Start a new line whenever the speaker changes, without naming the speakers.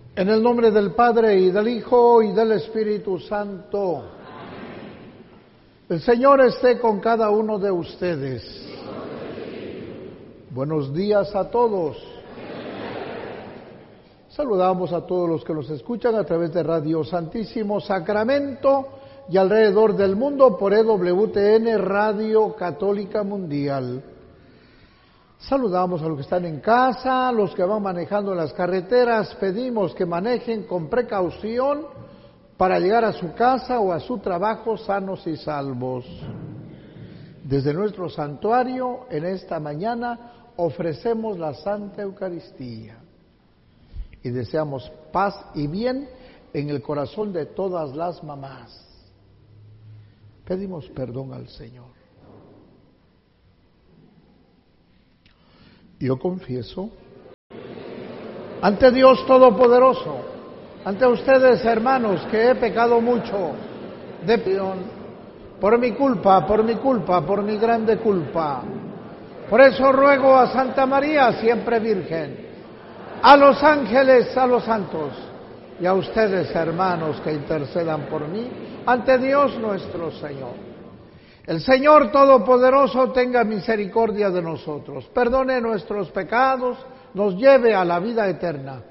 En el nombre del Padre, y del Hijo, y del Espíritu Santo. El Señor esté con cada uno de ustedes. Buenos días a todos. Saludamos a todos los que nos escuchan a través de Radio Santísimo Sacramento y alrededor del mundo por EWTN, Radio Católica Mundial. Saludamos a los que están en casa, a los que van manejando en las carreteras. Pedimos que manejen con precaución para llegar a su casa o a su trabajo sanos y salvos. Desde nuestro santuario, en esta mañana, ofrecemos la Santa Eucaristía y deseamos paz y bien en el corazón de todas las mamás. Pedimos perdón al Señor. Yo confieso ante Dios Todopoderoso, ante ustedes, hermanos, que he pecado mucho de perdón por mi culpa, por mi grande culpa. Por eso ruego a Santa María, siempre Virgen, a los ángeles, a los santos y a ustedes, hermanos, que intercedan por mí ante Dios nuestro Señor. El Señor Todopoderoso tenga misericordia de nosotros, perdone nuestros pecados, nos lleve a la vida eterna